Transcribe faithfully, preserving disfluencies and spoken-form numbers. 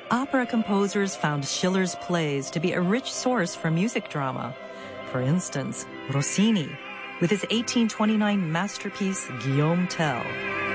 Opera composers found Schiller's plays to be a rich source for music drama. For instance, Rossini, with his eighteen twenty-nine masterpiece Guillaume Tell.